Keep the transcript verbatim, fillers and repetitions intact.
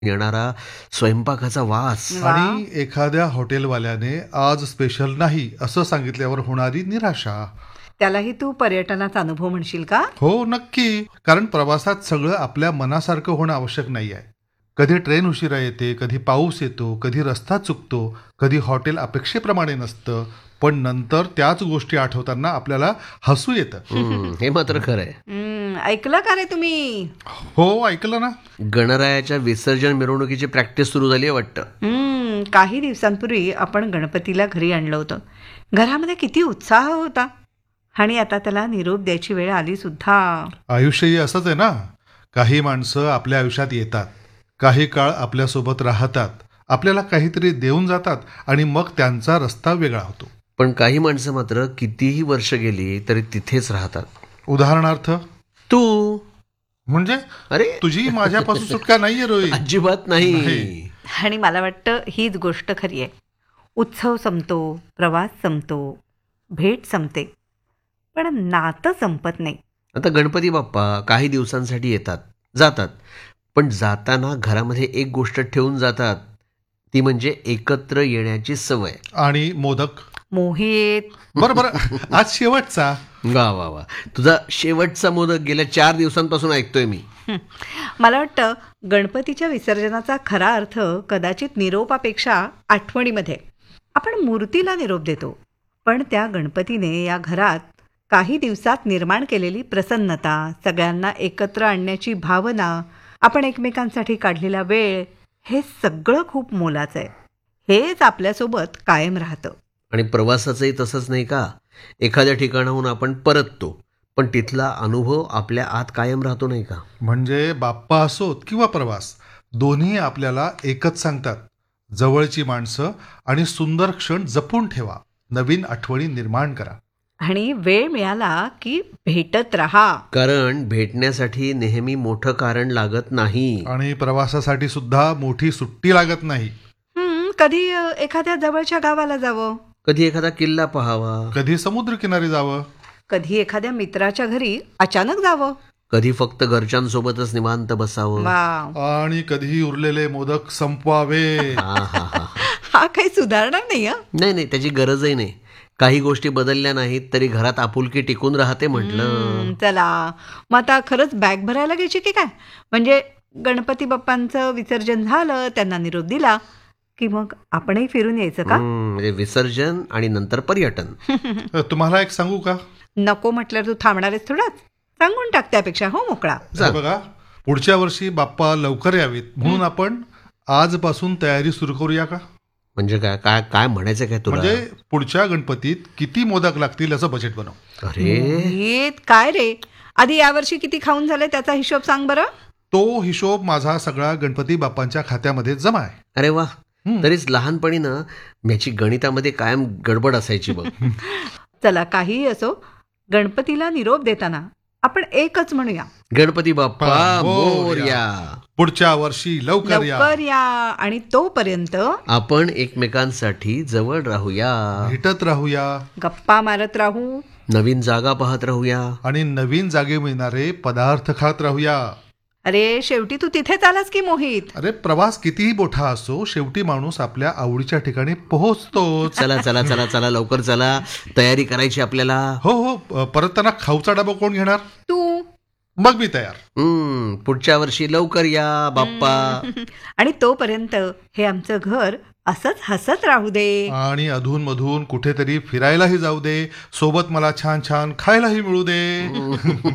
येणारा स्वयंपाकाचा वास. वा. आणि एखाद्या हॉटेलवाल्याने आज स्पेशल नाही असं सांगितल्यावर होणारी निराशा. त्यालाही तू पर्यटनाचा अनुभव म्हणशील का? हो नक्की, कारण प्रवासात सगळं आपल्या मनासारखं होणं आवश्यक नाही आहे. कधी ट्रेन उशिरा येते, कधी पाऊस येतो, कधी रस्ता चुकतो, कधी हॉटेल अपेक्षेप्रमाणे नसतं, पण नंतर त्याच गोष्टी आठवताना आपल्याला हसू येतं. हम्म, हे मात्र खरंय. हम्म, ऐकलं का रे तुम्ही? हो ऐकलं ना. गणरायाच्या विसर्जन मिरवणुकीची प्रॅक्टिस सुरू झाली आहे वाटतं. हम्म, काही दिवसांपूर्वी आपण गणपतीला घरी आणलं होतं. घरामध्ये किती उत्साह होता आणि आता त्याला निरोप द्यायची वेळ आली सुद्धा. आयुष्यही असंच आहे ना. काही माणसं आपल्या आयुष्यात येतात, काही काळ आपल्यासोबत राहतात, आपल्याला काहीतरी देऊन जातात आणि मग त्यांचा रस्ता वेगळा होतो. पण काही माणसं मात्र कितीही वर्ष गेली तरी तिथेच राहतात. उदाहरणार्थ तू म्हणजे अरे तुझी माझ्यापासून सुटका नाहीये रोहित. अजिबात नाही. नाही. आणि मला वाटतं हीच गोष्ट खरी आहे. उत्सव संपतो, प्रवास संपतो, भेट संपते, पण नातं संपत नाही. आता गणपती बाप्पा काही दिवसांसाठी येतात जातात, पण जाताना घरामध्ये एक गोष्ट ठेवून जातात, ती म्हणजे एकत्र येण्याची सवय. आणि मोदक. मोहित, बरं बरं आज शेवटचा. वा वा वा, तुझा शेवटचा मोदक गेल्या चार दिवसांपासून ऐकतोय मी. हं, मला वाटतं गणपतीच्या विसर्जनाचा खरा अर्थ कदाचित निरोपापेक्षा आठवणीमध्ये. आपण मूर्तीला निरोप देतो, पण त्या गणपतीने या घरात काही दिवसात निर्माण केलेली प्रसन्नता, सगळ्यांना एकत्र आणण्याची भावना, आपण एकमेकांसाठी काढलेला वेळ, हे सगळं खूप मोलाचं आहे. हेच आपल्यासोबत कायम राहतं. आणि प्रवासाचंही तसंच नाही का? एखाद्या ठिकाणाहून आपण परततो, पण तिथला अनुभव आपल्या आत कायम राहतो नाही का? म्हणजे बाप्पा असोत किंवा प्रवास, दोन्ही आपल्याला एकच सांगतात, जवळची माणसं आणि सुंदर क्षण जपून ठेवा, नवीन आठवणी निर्माण करा. आणि वेळ मिळाला की भेटत राहा. कारण भेटण्यासाठी नेहमी मोठं कारण लागत नाही. आणि प्रवासासाठी सुद्धा मोठी सुट्टी लागत नाही. हं, कधी अ, एखाद्या जवळच्या गावाला जावं, कधी एखादा किल्ला पहावा, कधी समुद्रकिनारी जावं, कधी एखाद्या मित्राच्या घरी अचानक जावं. कधी फक्त घरच्यांसोबतच निवांत बसावं. वा, आणि कधीही उरलेले मोदक संपवावे. हा हा हा. हा काही सुधारणार नाही. हं? नाही नाही, त्याची गरजही नाही. काही गोष्टी बदलल्या नाहीत तरी घरात आपुलकी टिकून राहते म्हटलं. हं, चला मग आता खरंच बॅग भरायला घ्यायची की काय? म्हणजे गणपती बाप्पांचं विसर्जन झालं, त्यांना निरोप दिला की मग आपणही फिरून यायचं का? हम्म, म्हणजे विसर्जन आणि नंतर पर्यटन. तुम्हाला एक सांगू का? नको म्हटल्यावर तू थांबणार आहेस थोडाच? सांगून टाक त्यापेक्षा. हो, मोकळा. हे बघा, पुढच्या वर्षी बाप्पा लवकर यावेत म्हणून आपण आजपासून तयारी सुरू करूया का? म्हणजे काय काय काय म्हणायचं काय तुला? म्हणजे पुढच्या गणपतीत किती मोदक लागतील असं बजेट बनव. अरे मोहित, काय रे, आधी यावर्षी किती खाऊन झाले त्याचा हिशोब सांग बरं. तो हिशोब माझा सगळा गणपती बाप्पांच्या खात्यामध्ये जमा आहे. अरे वा, हम्म. तरीच लहानपणी ना याची गणितामध्ये कायम गडबड असायची बघ. चला काहीही असो, गणपतीला निरोप देताना आपण एकच म्हणूया, गणपती बाप्पा मोरया. पुढच्या वर्षी लवकर या. लवकर या. आणि तोपर्यंत आपण एकमेकांसाठी जवळ राहूया, भेटत राहूया गप्पा मारत राहू, नवीन जागा पाहत राहूया. आणि नवीन जागे मिळणारे पदार्थ खात राहूया. अरे शेवटी तू तिथेच आलास की मोहित. अरे प्रवास कितीही मोठा असो, शेवटी माणूस आपल्या आवडीच्या ठिकाणी पोहोचतोच. चला चला चला चला लवकर चला, तयारी करायची आपल्याला. हो हो, परतताना खाऊचा डबा कोण घेणार? तू. मग मी तयार. हम्म, पुढच्या वर्षी लवकर या बाप्पा. आणि तोपर्यंत हे आमचं घर असंच हसत राहू दे. आणि अधून मधून कुठेतरी फिरायलाही जाऊ दे, सोबत मला छान छान खायलाही मिळू दे.